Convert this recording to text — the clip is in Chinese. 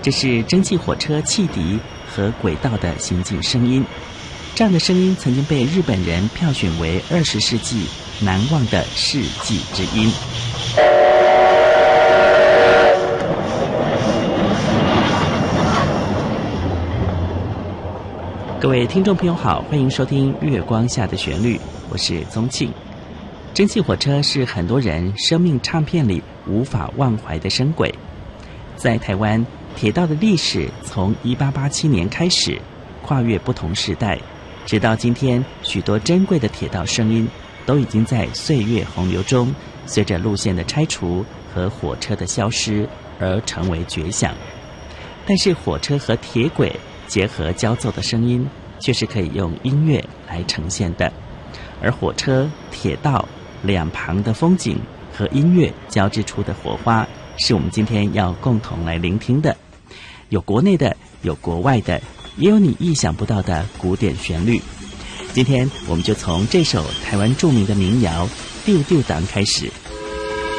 这是蒸汽火车汽笛和轨道的行进声音。这样的声音曾经被日本人票选为20世纪难忘的世纪之音。各位听众朋友好，欢迎收听《月光下的旋律》，我是宗庆。蒸汽火车是很多人生命唱片里无法忘怀的声轨。在台湾，铁道的历史从1887年开始，跨越不同时代，直到今天，许多珍贵的铁道声音都已经在岁月洪流中，随着路线的拆除和火车的消失而成为绝响。但是火车和铁轨结合交奏的声音，却是可以用音乐来呈现的。而火车、铁道两旁的风景和音乐交织出的火花，是我们今天要共同来聆听的。有国内的，有国外的，也有你意想不到的古典旋律。今天我们就从这首台湾著名的民谣《丢丢党》开始。